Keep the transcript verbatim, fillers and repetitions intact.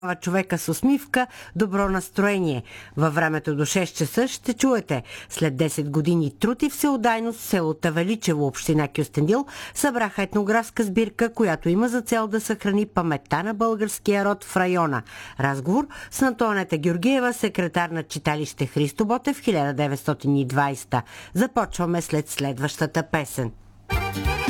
Човека с усмивка, добро настроение. Във времето до шест часа ще чуете. След десет години труд и всеотдайност в село Тавеличево, община Кюстендил, събраха етнографска сбирка, която има за цел да съхрани паметта на българския род в района. Разговор с Антоанета Георгиева, секретар на читалище Христо Ботев хиляда деветстотин и двадесета. Започваме след следващата песен.